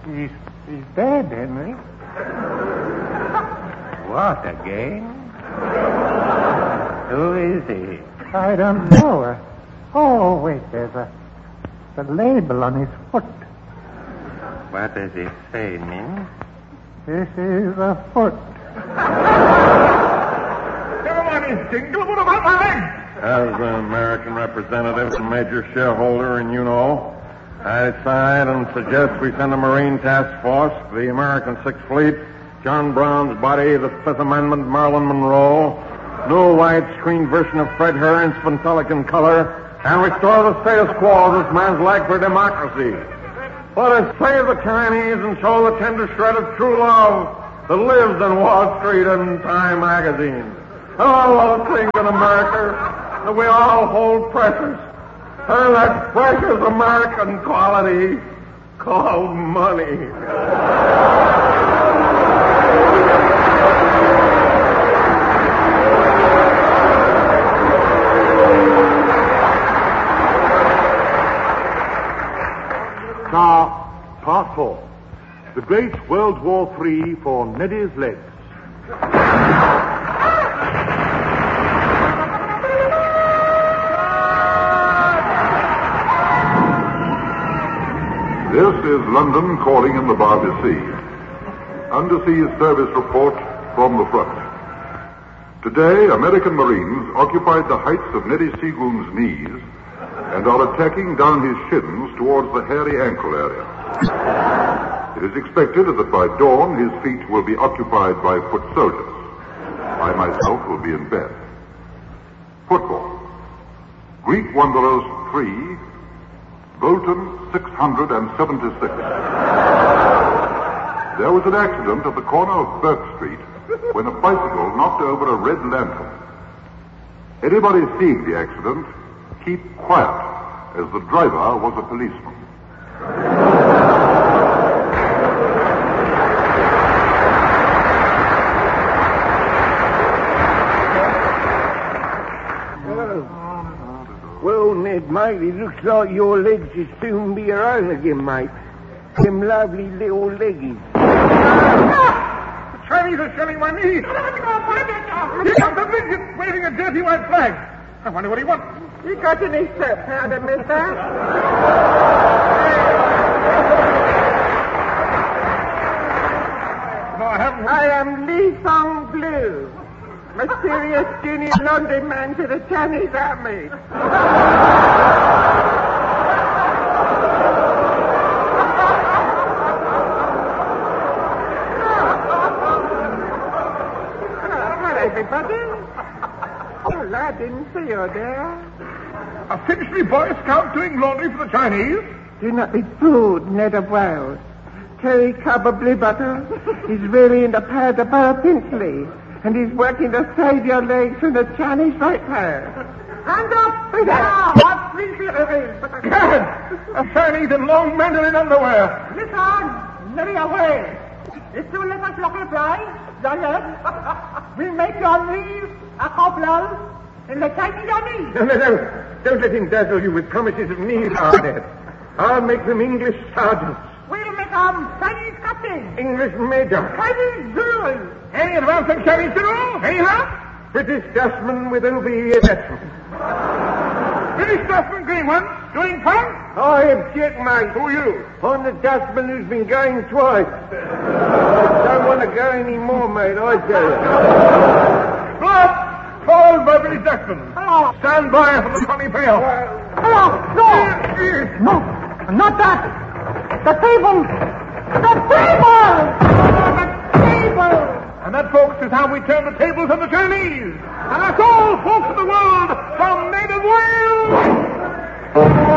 He's dead, Henry. What, again? Who is he? I don't know. Oh, wait, there's a label on his foot. What does it say, Min? This is a foot. Never mind his jingle. What about my legs? As an American representative and major shareholder, and I decide and suggest we send a Marine task force to the American Sixth Fleet, John Brown's body, the Fifth Amendment, Marilyn Monroe, new widescreen version of Fred Herring's Pantelican color, and restore the status quo of this man's leg for democracy. Let us save the Chinese and show the tender shred of true love that lives in Wall Street and Time magazine. And all those things in America that we all hold precious. And that precious American quality called money. Now, part 4. The Great World War III for Neddy's legs. This is London calling in the Barbary Sea. Undersea service report from the front. Today, American Marines occupied the heights of Neddy Seagoon's knees and are attacking down his shins towards the hairy ankle area. It is expected that by dawn his feet will be occupied by foot soldiers. I myself will be in bed. Football. Greek Wanderers 3, Bolton 676. There was an accident at the corner of Burke Street when a bicycle knocked over a red lantern. Anybody seeing the accident, keep quiet, as the driver was a policeman. Well, Ned, mate, it looks like your legs will soon be your own again, mate. Them lovely little leggies. The Chinese are shelling my knees. Here comes the midget waving a dirty white flag. I wonder what he wants. You got any soap powder, mister? No, I haven't. I am Li Song Blue, mysterious junior laundry man to the Chinese army. Hello, everybody. Well, I didn't see you there. A Finchley Boy Scout doing laundry for the Chinese? Do not be fooled, Ned of Wales. Terry Cobber Blue Butter is really in the pad of Burr Finchley, and he's working to save your legs from the Chinese right hand. Hand up! Now, what Finchley is? Gad! A Chinese in long mandolin underwear. Listen, very away. As soon as us local fly, we'll make your knees a couple in the Chinese army. No. Don't let him dazzle you with promises of knees, Ned. I'll make them English sergeants. We'll make them Chinese captains. English major. Chinese generals. Any advancing Chinese general? Any help? British dustman with OBE attachment. British dustman going once, going twice? I object, mate. Who are you? I'm the dustman who's been going twice. Don't want to go any more, mate, I tell you. Blood! Called by British dustman. Hello. Stand by for the funny pail. Hello. No, not that. The table. The table. The table. And that, folks, is how we turn the tables on the Chinese. And that's all, folks of the world, from Native Wales.